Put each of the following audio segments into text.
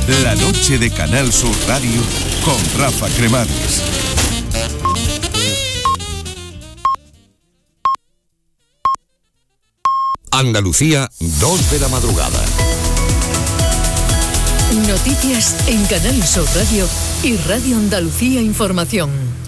La noche de Canal Sur Radio con Rafa Cremades. Andalucía, 2 de la madrugada. Noticias en Canal Sur Radio y Radio Andalucía Información.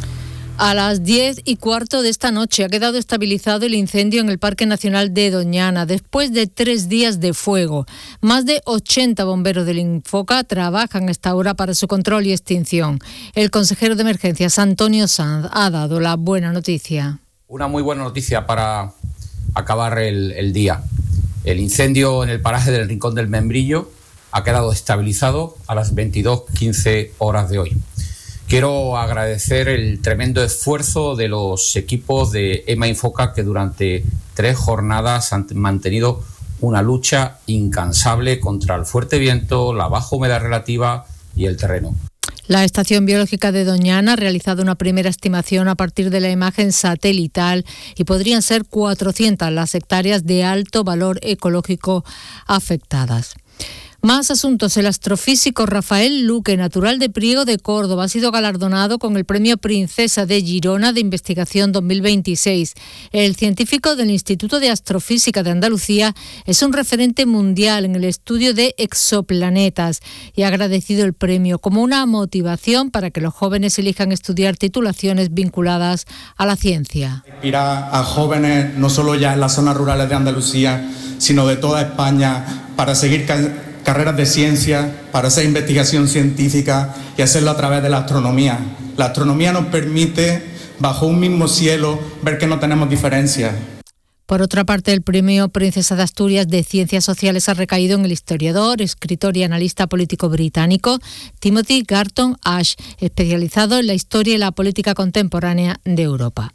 A las 10:15 de esta noche ha quedado estabilizado el incendio en el Parque Nacional de Doñana después de 3 días de fuego. Más de 80 bomberos del Infoca trabajan a esta hora para su control y extinción. El consejero de Emergencias, Antonio Sanz, ha dado la buena noticia. Una muy buena noticia para acabar el día. El incendio en el paraje del Rincón del Membrillo ha quedado estabilizado a las 22:15 horas de hoy. Quiero agradecer el tremendo esfuerzo de los equipos de EMA Infoca que durante 3 jornadas han mantenido una lucha incansable contra el fuerte viento, la baja humedad relativa y el terreno. La Estación Biológica de Doñana ha realizado una primera estimación a partir de la imagen satelital y podrían ser 400 las hectáreas de alto valor ecológico afectadas. Más asuntos. El astrofísico Rafael Luque, natural de Priego de Córdoba, ha sido galardonado con el Premio Princesa de Girona de Investigación 2026. El científico del Instituto de Astrofísica de Andalucía es un referente mundial en el estudio de exoplanetas y ha agradecido el premio como una motivación para que los jóvenes elijan estudiar titulaciones vinculadas a la ciencia. Inspirar a jóvenes no solo ya en las zonas rurales de Andalucía, sino de toda España para seguir carreras de ciencia, para hacer investigación científica y hacerlo a través de la astronomía. La astronomía nos permite, bajo un mismo cielo, ver que no tenemos diferencias. Por otra parte, el Premio Princesa de Asturias de Ciencias Sociales ha recaído en el historiador, escritor y analista político británico Timothy Garton Ash, especializado en la historia y la política contemporánea de Europa.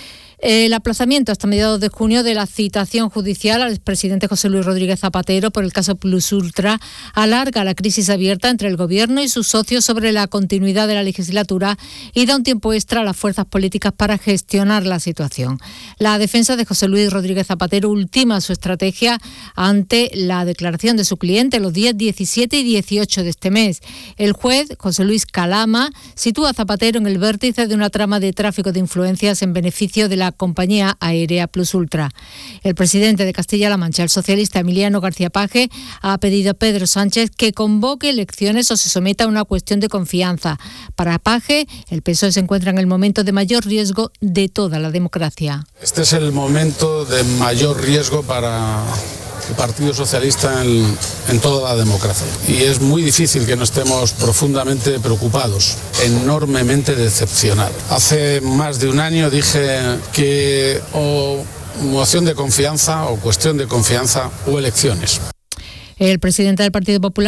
El aplazamiento hasta mediados de junio de la citación judicial al expresidente José Luis Rodríguez Zapatero por el caso Plus Ultra alarga la crisis abierta entre el Gobierno y sus socios sobre la continuidad de la legislatura y da un tiempo extra a las fuerzas políticas para gestionar la situación. La defensa de José Luis Rodríguez Zapatero ultima su estrategia ante la declaración de su cliente los días 17 y 18 de este mes. El juez, José Luis Calama, sitúa a Zapatero en el vértice de una trama de tráfico de influencias en beneficio de la compañía aérea Plus Ultra. El presidente de Castilla-La Mancha, el socialista Emiliano García Paje, ha pedido a Pedro Sánchez que convoque elecciones o se someta a una cuestión de confianza. Para Paje, el PSOE se encuentra en el momento de mayor riesgo de toda la democracia. Este es el momento de mayor riesgo para el Partido Socialista en toda la democracia. Y es muy difícil que no estemos profundamente preocupados, enormemente decepcionados. Hace más de un año dije que o moción de confianza o cuestión de confianza o elecciones. El presidente del Partido Popular